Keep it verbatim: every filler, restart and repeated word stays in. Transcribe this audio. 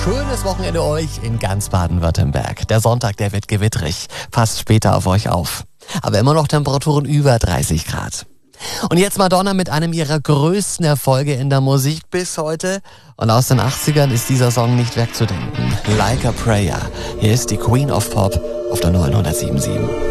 schönes Wochenende euch in ganz Baden-Württemberg. Der Sonntag, der wird gewittrig, passt später auf euch auf. Aber immer noch Temperaturen über dreißig Grad. Und jetzt Madonna mit einem ihrer größten Erfolge in der Musik bis heute. Und aus den achtzigern ist dieser Song nicht wegzudenken. Like a Prayer. Hier ist die Queen of Pop auf der neunhundertsieben Komma sieben.